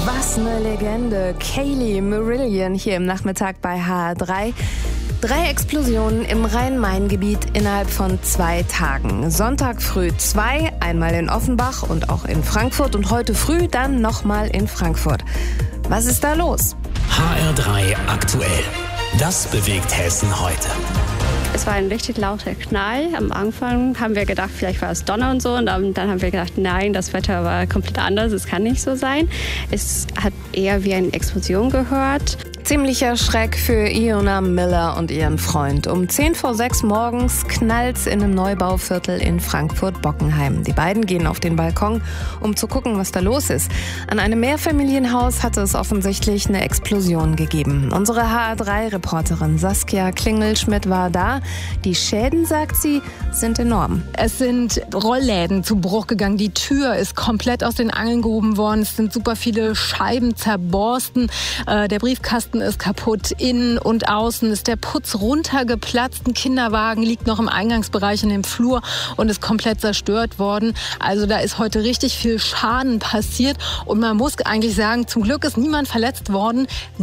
Was eine Legende. Kaylee Marillion hier im Nachmittag bei HR3. 3 Explosionen im Rhein-Main-Gebiet innerhalb von 2 Tagen. Sonntag früh 2, einmal in Offenbach und auch in Frankfurt und heute früh dann nochmal in Frankfurt. Was ist da los? HR3 aktuell. Das bewegt Hessen heute. Es war ein richtig lauter Knall. Am Anfang haben wir gedacht, vielleicht war es Donner und so. Und dann haben wir gedacht, nein, das Wetter war komplett anders. Es kann nicht so sein. Es hat eher wie eine Explosion gehört. Ziemlicher Schreck für Iona Miller und ihren Freund. Um 5:10 morgens knallt's in einem Neubauviertel in Frankfurt-Bockenheim. Die beiden gehen auf den Balkon, um zu gucken, was da los ist. An einem Mehrfamilienhaus hatte es offensichtlich eine Explosion gegeben. Unsere HR3-Reporterin Saskia Klingelschmidt war da. Die Schäden, sagt sie, sind enorm. Es sind Rollläden zu Bruch gegangen. Die Tür ist komplett aus den Angeln gehoben worden. Es sind super viele Scheiben zerborsten. Der Briefkasten ist kaputt. Innen und außen ist der Putz runtergeplatzt. Ein Kinderwagen liegt noch im Eingangsbereich in dem Flur und ist komplett zerstört worden. Also da ist heute richtig viel Schaden passiert. Und man muss eigentlich sagen, zum Glück ist niemand verletzt worden.